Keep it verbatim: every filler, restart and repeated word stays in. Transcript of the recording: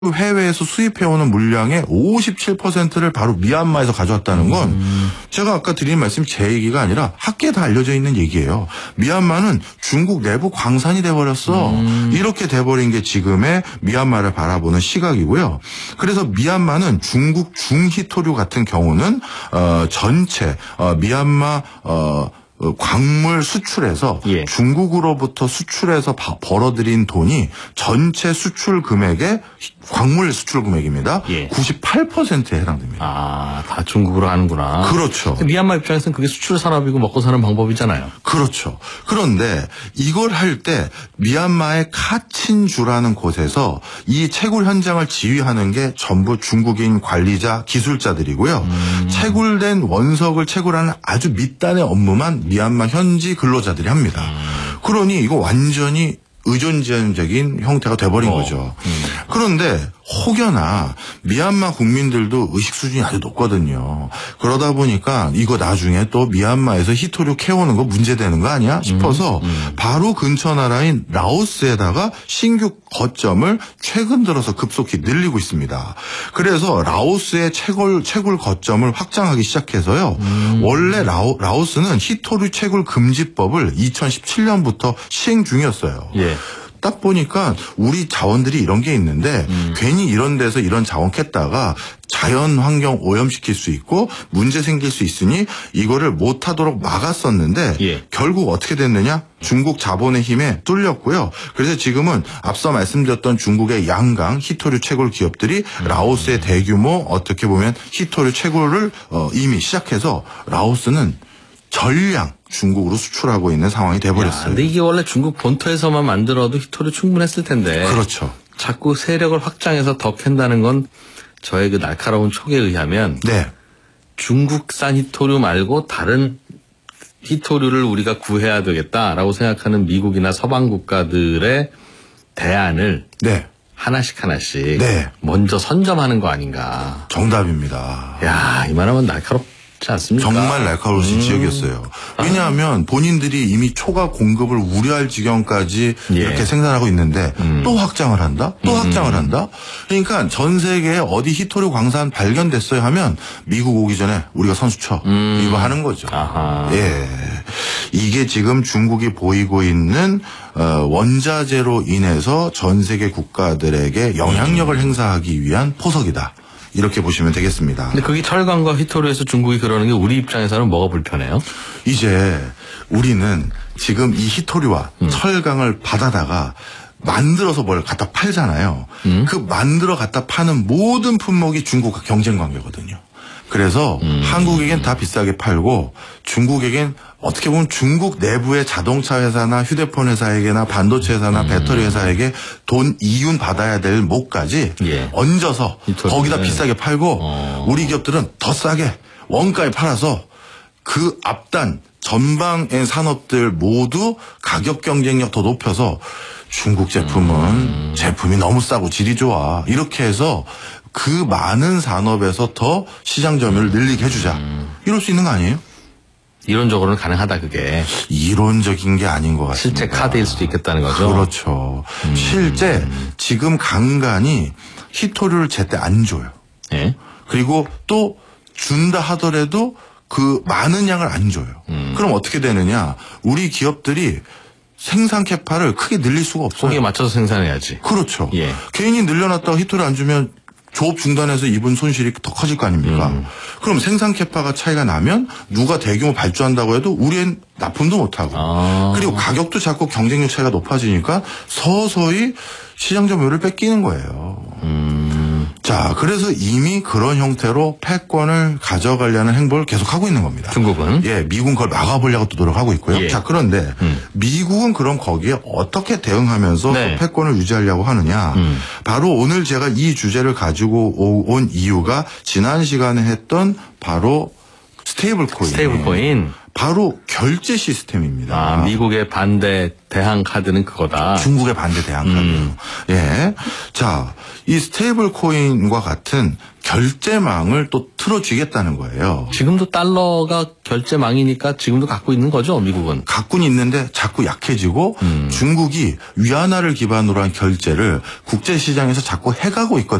해외에서 수입해오는 물량의 오십칠 퍼센트를 바로 미얀마에서 가져왔다는 건 음. 제가 아까 드린 말씀 제 얘기가 아니라 학계에 다 알려져 있는 얘기예요. 미얀마는 중국 내부 광산이 돼버렸어. 음. 이렇게 돼버린 게 지금의 미얀마를 바라보는 시각이고요. 그래서 미얀마는 중국 중히토류 같은 경우는 어, 전체 어, 미얀마 어, 광물 수출에서 예. 중국으로부터 수출해서 벌어들인 돈이 전체 수출 금액의 광물 수출 금액입니다. 예. 구십팔 퍼센트에 해당됩니다. 아, 다 중국으로 하는구나. 그렇죠. 미얀마 입장에서는 그게 수출 산업이고 먹고 사는 방법이잖아요. 그렇죠. 그런데 이걸 할 때 미얀마의 카친주라는 곳에서 이 채굴 현장을 지휘하는 게 전부 중국인 관리자, 기술자들이고요. 음. 채굴된 원석을 채굴하는 아주 밑단의 업무만 미얀마 현지 근로자들이 합니다. 음. 그러니 이거 완전히 의존적인 형태가 돼버린 어. 거죠. 음. 그런데 혹여나 미얀마 국민들도 의식 수준이 아주 높거든요. 그러다 보니까 이거 나중에 또 미얀마에서 히토류 캐오는 거 문제되는 거 아니야 싶어서 음. 음. 바로 근처 나라인 라오스에다가 신규 거점을 최근 들어서 급속히 늘리고 있습니다. 그래서 라오스의 채굴, 채굴 거점을 확장하기 시작해서요. 음. 원래 라오, 라오스는 히토류 채굴 금지법을 이천십칠 년부터 시행 중이었어요. 예. 딱 보니까 우리 자원들이 이런 게 있는데 음. 괜히 이런 데서 이런 자원 캤다가 자연 환경 오염시킬 수 있고 문제 생길 수 있으니 이거를 못하도록 막았었는데 예. 결국 어떻게 됐느냐? 중국 자본의 힘에 뚫렸고요. 그래서 지금은 앞서 말씀드렸던 중국의 양강 히토류 채굴 기업들이 음. 라오스의 대규모 어떻게 보면 히토류 채굴을 어, 이미 시작해서 라오스는 전량 중국으로 수출하고 있는 상황이 돼버렸어요. 근데 이게 원래 중국 본토에서만 만들어도 히토류 충분했을 텐데. 그렇죠. 자꾸 세력을 확장해서 더 캔다는 건 저의 그 날카로운 촉에 의하면 네. 중국산 히토류 말고 다른 히토류를 우리가 구해야 되겠다라고 생각하는 미국이나 서방 국가들의 대안을 네. 하나씩 하나씩 네. 먼저 선점하는 거 아닌가. 정답입니다. 야, 이만하면 날카롭 않습니까? 정말 날카로우신 음. 지역이었어요. 왜냐하면 본인들이 이미 초과 공급을 우려할 지경까지 예. 이렇게 생산하고 있는데 음. 또 확장을 한다? 또 음. 확장을 한다? 그러니까 전 세계에 어디 히토류 광산 발견됐어요 하면 미국 오기 전에 우리가 선수 쳐. 음. 이거 하는 거죠. 아하. 예. 이게 지금 중국이 보이고 있는 원자재로 인해서 전 세계 국가들에게 영향력을 음. 행사하기 위한 포석이다. 이렇게 보시면 되겠습니다. 근데 그게 철강과 히토류에서 중국이 그러는 게 우리 입장에서는 뭐가 불편해요? 이제 우리는 지금 이 히토류와 음. 철강을 받아다가 만들어서 뭘 갖다 팔잖아요. 음? 그 만들어 갖다 파는 모든 품목이 중국과 경쟁 관계거든요. 그래서 음. 한국에겐 다 비싸게 팔고 중국에겐 어떻게 보면 중국 내부의 자동차 회사나 휴대폰 회사에게나 반도체 회사나 음. 배터리 회사에게 돈 이윤 받아야 될 목까지 예. 얹어서 거기다 비싸게 팔고 어. 우리 기업들은 더 싸게 원가에 팔아서 그 앞단 전방의 산업들 모두 가격 경쟁력 더 높여서 중국 제품은 음. 제품이 너무 싸고 질이 좋아. 이렇게 해서 그 많은 산업에서 더 시장 점유율을 늘리게 해주자. 음. 이럴 수 있는 거 아니에요? 이론적으로는 가능하다 그게. 이론적인 게 아닌 것 같습니다. 실제 카드일 수도 있겠다는 거죠. 그렇죠. 음. 실제 지금 강간이 히토류를 제때 안 줘요. 네? 그리고 또 준다 하더라도 그 많은 양을 안 줘요. 음. 그럼 어떻게 되느냐. 우리 기업들이 생산 캐파를 크게 늘릴 수가 없어요. 거기에 맞춰서 생산해야지. 그렇죠. 예. 괜히 늘려놨다가 히토를 안 주면 조업 중단해서 입은 손실이 더 커질 거 아닙니까? 음. 그럼 생산 캐파가 차이가 나면 누가 대규모 발주한다고 해도 우리는 납품도 못하고 아. 그리고 가격도 자꾸 경쟁력 차이가 높아지니까 서서히 시장 점유율을 뺏기는 거예요. 음. 자, 그래서 이미 그런 형태로 패권을 가져가려는 행보를 계속하고 있는 겁니다. 중국은? 예, 미국은 그걸 막아보려고 또 노력하고 있고요. 예. 자, 그런데 음. 미국은 그럼 거기에 어떻게 대응하면서 네. 패권을 유지하려고 하느냐. 음. 바로 오늘 제가 이 주제를 가지고 온 이유가 지난 시간에 했던 바로 스테이블 코인. 스테이블 코인. 바로 결제 시스템입니다. 아, 미국의 반대 대항 카드는 그거다. 중국의 반대 대항 카드. 음. 예. 자, 이 스테이블 코인과 같은 결제망을 또 틀어주겠다는 거예요. 지금도 달러가 결제망이니까 지금도 갖고 있는 거죠, 미국은? 갖고는 있는데 자꾸 약해지고 음. 중국이 위안화를 기반으로 한 결제를 국제시장에서 자꾸 해가고 있거든요.